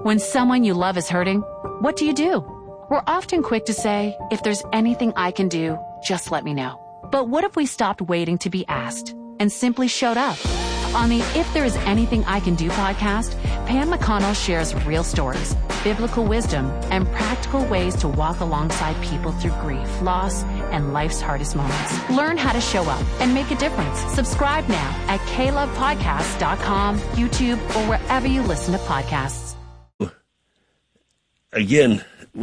When someone you love is hurting, what do? We're often quick to say, if there's anything I can do, just let me know. But what if we stopped waiting to be asked and simply showed up? On the If There Is Anything I Can Do podcast, Pam McConnell shares real stories, biblical wisdom, and practical ways to walk alongside people through grief, loss, and life's hardest moments. Learn how to show up and make a difference. Subscribe now at klovepodcast.com, YouTube, or wherever you listen to podcasts. Again,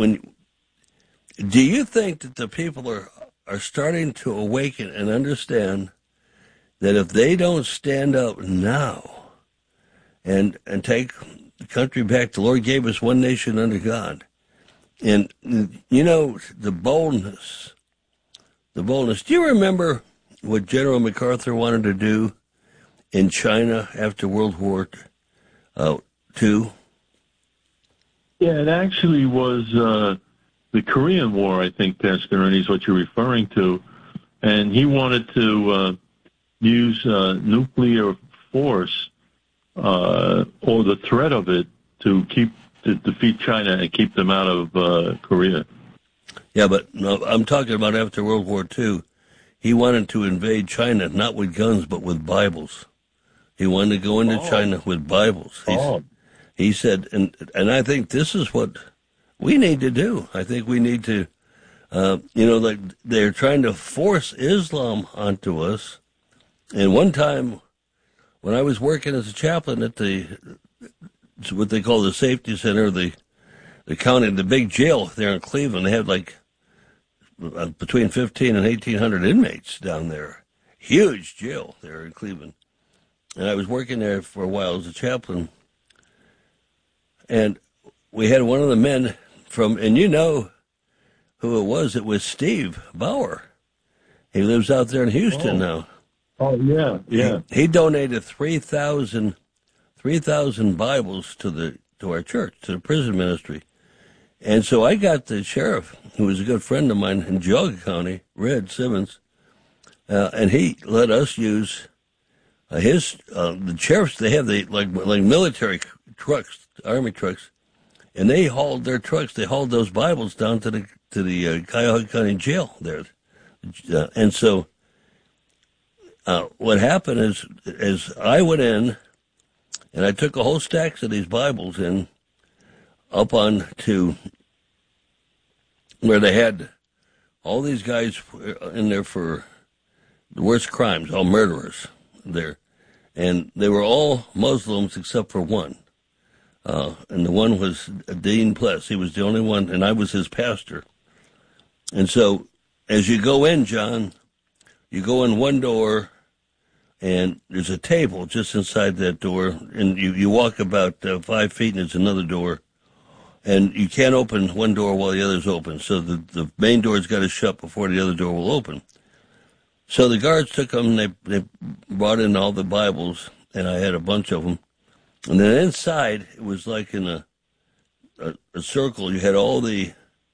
do you think that the people are starting to awaken and understand that if they don't stand up now and take the country back, the Lord gave us one nation under God. And, you know, the boldness. Do you remember what General MacArthur wanted to do in China after World War II? Yeah, it actually was the Korean War, I think, Pastor Ernie, is what you're referring to. And he wanted to use nuclear force or the threat of it to defeat China and keep them out of Korea. Yeah, but no, I'm talking about after World War II. He wanted to invade China, not with guns, but with Bibles. He wanted to go into China with Bibles. He said, and I think this is what we need to do. I think we need to, like they're trying to force Islam onto us. And one time, when I was working as a chaplain at what they call the safety center, the county, the big jail there in Cleveland, they had like between 15 and 1,800 inmates down there. Huge jail there in Cleveland. And I was working there for a while as a chaplain. And we had one of the men and you know who it was. It was Steve Bauer. He lives out there in Houston now. Oh, yeah. He donated 3,000 Bibles to our church, to the prison ministry. And so I got the sheriff, who was a good friend of mine in Geauga County, Red Simmons, and he let us use the sheriffs. They have like military trucks, army trucks, and they hauled their trucks. They hauled those Bibles down to the Cuyahoga County Jail there, and so what happened is I went in and I took a whole stack of these Bibles in up on to where they had all these guys in there for the worst crimes, all murderers there, and they were all Muslims except for one. And the one was Dean Pless. He was the only one, and I was his pastor. And so as you go in, John, you go in one door, and there's a table just inside that door, and you walk about 5 feet, and there's another door. And you can't open one door while the other's open, so the main door's got to shut before the other door will open. So the guards took them, and they brought in all the Bibles, and I had a bunch of them. And then inside, it was like in a circle. You had all the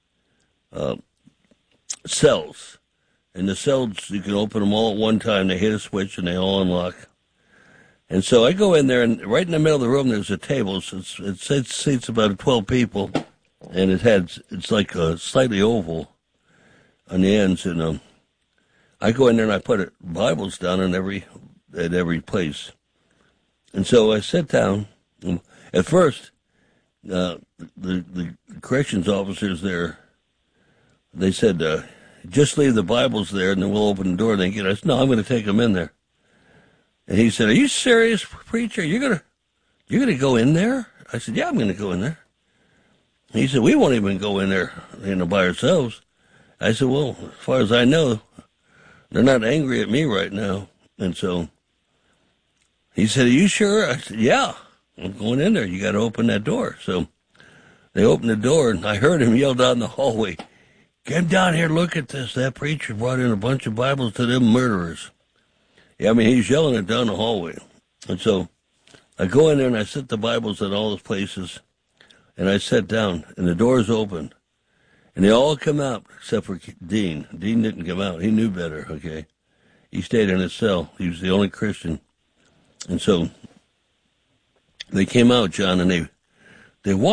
cells. And the cells, you can open them all at one time. They hit a switch, and they all unlock. And so I go in there, and right in the middle of the room, there's a table. So it seats about 12 people, and it's like slightly oval on the ends. And I go in there, and I put Bibles down at every place. And so I sat down. At first, the corrections officers there, they said, just leave the Bibles there, and then we'll open the door. And I said, no, I'm going to take them in there. And he said, are you serious, preacher? You're gonna go in there? I said, yeah, I'm going to go in there. He said, we won't even go in there, by ourselves. I said, well, as far as I know, they're not angry at me right now. And so he said, are you sure? I said, yeah, I'm going in there. You got to open that door. So they opened the door, and I heard him yell down the hallway, get down here, look at this. That preacher brought in a bunch of Bibles to them murderers. Yeah, I mean, he's yelling it down the hallway. And so I go in there, and I set the Bibles at all those places, and I sat down, and the doors open, and they all come out except for Dean. Dean didn't come out. He knew better, okay? He stayed in his cell. He was the only Christian. And so they came out, John, and they walked